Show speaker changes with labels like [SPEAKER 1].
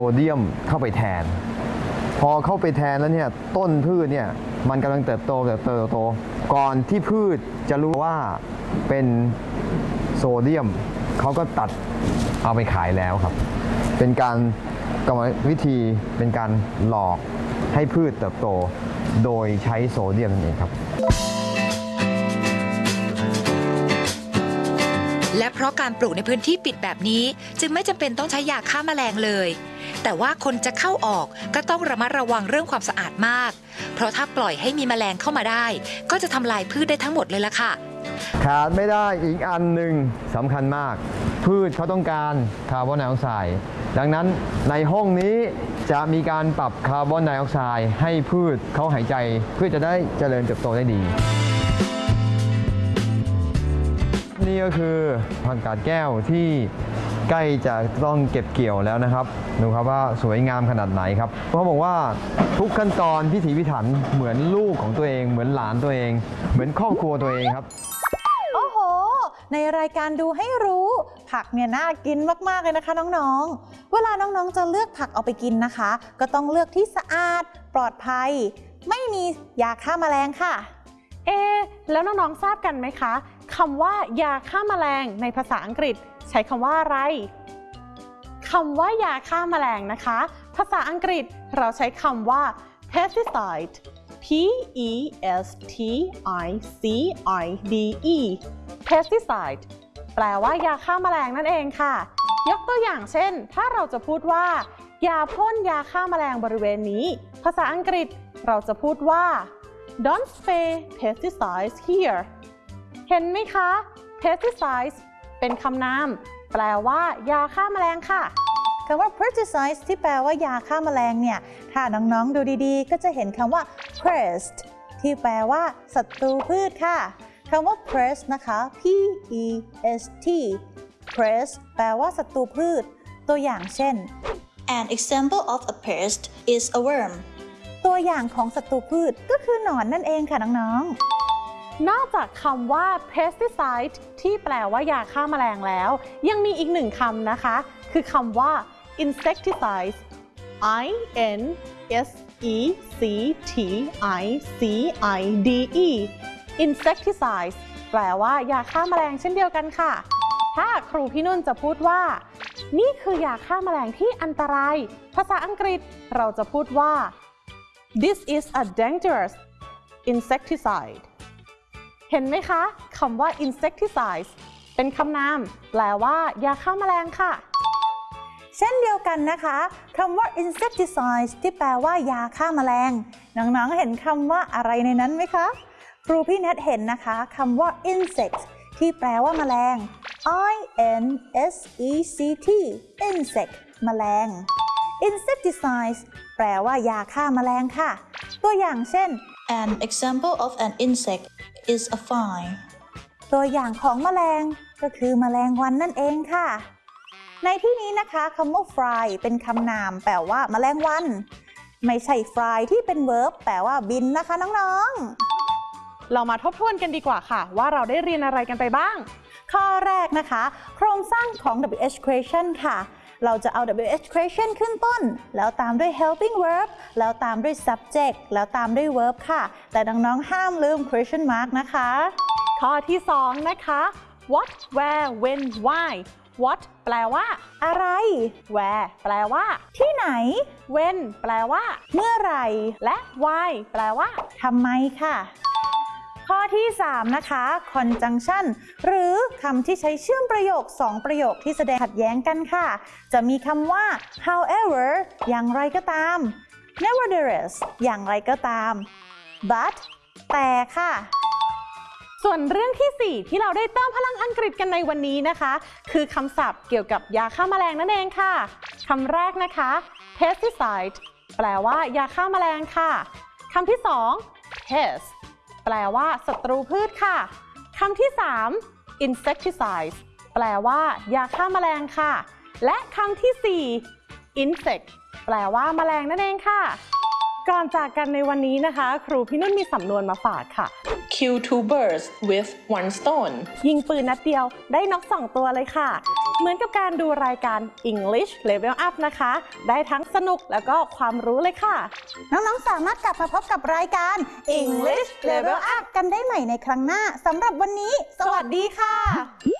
[SPEAKER 1] เดียมเข้าไปแทนพอเข้าไปแทนแล้วเนี่ยต้นพืชเนี่ยมันกำลังเติบโตก่อนที่พืชจะรู้ว่าเป็นโซเดียมเขาก็ตัดเอาไปขายแล้วครับเป็นการกรรมวิธีเป็นการหลอกให้พืชเติบโตโดยใช้โซเดียมนั่นเองครับ
[SPEAKER 2] และเพราะการปลูกในพื้นที่ปิดแบบนี้จึงไม่จำเป็นต้องใช้ยาฆ่าแมลงเลยแต่ว่าคนจะเข้าออกก็ต้องระมัดระวังเรื่องความสะอาดมากเพราะถ้าปล่อยให้มีแมลงเข้ามาได้ก็จะทำลายพืชได้ทั้งหมดเลยล่ะค่ะ
[SPEAKER 1] ขาดไม่ได้อีกอันหนึ่งสำคัญมากพืชเขาต้องการคาร์บอนไดออกไซด์ดังนั้นในห้องนี้จะมีการปรับคาร์บอนไดออกไซด์ให้พืชเขาหายใจเพื่อจะได้เจริญเติบโตได้ดีนี่ก็คือผักกาดแก้วที่ใกล้จะต้องเก็บเกี่ยวแล้วนะครับดูครับว่าสวยงามขนาดไหนครับเขาบอกว่าทุกขั้นตอนพิถีพิถันเหมือนลูกของตัวเองเหมือนหลานตัวเองเหมือนครอบครัวตัวเองครับ
[SPEAKER 3] โอ้โหในรายการดูให้รู้ผักเนี่ยน่ากินมากๆเลยนะคะน้องๆเวลาน้องๆจะเลือกผักเอาไปกินนะคะก็ต้องเลือกที่สะอาดปลอดภัยไม่มียาฆ่าแมลงค่ะ
[SPEAKER 4] แล้วน้องๆทราบกันไหมคะคำว่ายาฆ่าแมลงในภาษาอังกฤษใช้คำว่าอะไรคำว่ายาฆ่าแมลงนะคะภาษาอังกฤษเราใช้คำว่า pesticide P-E-S-T-I-C-I-D-E pesticide แปลว่ายาฆ่าแมลงนั่นเองค่ะยกตัวอย่างเช่นถ้าเราจะพูดว่ายาพ่นยาฆ่าแมลงบริเวณนี้ภาษาอังกฤษเราจะพูดว่า Don't spray pesticides here เห็นไหมคะ pesticides เป็นคำนามแปลว่ายาฆ่าแมลงค่ะ
[SPEAKER 3] คำว่า pesticide ที่แปลว่ายาฆ่าแมลงเนี่ยถ้าน้องๆดูดีๆก็จะเห็นคำว่า pest ที่แปลว่าศัตรูพืชค่ะคำว่า pest นะคะ P-E-S-T pest แปลว่าศัตรูพืชตัวอย่างเช่น
[SPEAKER 5] An example of a pest is a worm
[SPEAKER 3] ตัวอย่างของศัตรูพืชก็คือหนอนนั่นเองค่ะน้อง
[SPEAKER 4] ๆนอกจากคำว่า pesticide ที่แปลว่ายาฆ่าแมลงแล้วยังมีอีกหนึ่งคำนะคะคือคำว่า insecticides I-N-S-E-C-T-I-C-I-D-E insecticides แปลว่ายาฆ่าแมลงเช่นเดียวกันค่ะถ้าครูพี่นุ่นจะพูดว่านี่คือยาฆ่าแมลงที่อันตรายภาษาอังกฤษเราจะพูดว่า This is a dangerous insecticide เห็นไหมคะคำว่า insecticides เป็นคำนามแปลว่ายาฆ่าแมลงค่ะ
[SPEAKER 3] เช่นเดียวกันนะคะคำว่า insecticide ที่แปลว่ายาฆ่าแมลงน้องๆเห็นคำว่าอะไรในนั้นไหมคะครูพี่เนทเห็นนะคะคำว่า insect ที่แปลว่าแมลง I-N-S-E-C-T insect แมลง insecticide แปลว่ายาฆ่าแมลงค่ะตัวอย่างเช่น
[SPEAKER 5] An example of an insect is a fly
[SPEAKER 3] ตัวอย่างของแมลงก็คือแมลงวันนั่นเองค่ะในที่นี้นะคะคำว่า fly เป็นคำนามแปลว่าแมลงวันไม่ใช่ fly ที่เป็น verb แปลว่าบินนะคะน้อง
[SPEAKER 4] ๆเรามาทบทวนกันดีกว่าค่ะว่าเราได้เรียนอะไรกันไปบ้าง
[SPEAKER 3] ข้อแรกนะคะโครงสร้างของ WH question ค่ะเราจะเอา WH question ขึ้นต้นแล้วตามด้วย helping verb แล้วตามด้วย subject แล้วตามด้วย verb ค่ะแต่น้องๆห้ามลืม question mark นะคะ
[SPEAKER 4] ข้อที่2นะคะ what where when why what แปลว่า
[SPEAKER 3] อะไร
[SPEAKER 4] where แปลว่า
[SPEAKER 3] ที่ไหน
[SPEAKER 4] when แปลว่า
[SPEAKER 3] เมื่อไหร่
[SPEAKER 4] และ why แปลว่า
[SPEAKER 3] ทำไมค่ะข้อที่3นะคะ conjunction หรือคำที่ใช้เชื่อมประโยค2ประโยคที่แสดงขัดแย้งกันค่ะจะมีคำว่า however อย่างไรก็ตาม nevertheless อย่างไรก็ตาม but แต่ค่ะ
[SPEAKER 4] ส่วนเรื่องที่4ที่เราได้เติมพลังอังกฤษกันในวันนี้นะคะคือคำศัพท์เกี่ยวกับยาฆ่าแมลงนั่นเองค่ะคำแรกนะคะ pesticide แปลว่ายาฆ่าแมลงค่ะคำที่2 pest แปลว่าศัตรูพืชค่ะคำที่3 insecticides แปลว่ายาฆ่าแมลงค่ะและคำที่4 insect แปลว่าแมลงนั่นเองค่ะก่อนจากกันในวันนี้นะคะครูพี่นุ่นมีสำนวนมาฝากค่ะ
[SPEAKER 6] Kill two birds with one stone
[SPEAKER 4] ยิงปืนนัดเดียวได้นก2ตัวเลยค่ะเหมือนกับการดูรายการ English Level Up นะคะ ได้ทั้งสนุกแล้วก็ความรู้เลยค่ะ
[SPEAKER 3] น้องๆ สามารถกลับมาพบกับรายการ English Level Up กันได้ใหม่ในครั้งหน้าสำหรับวันนี้ สวัสดีค่ะ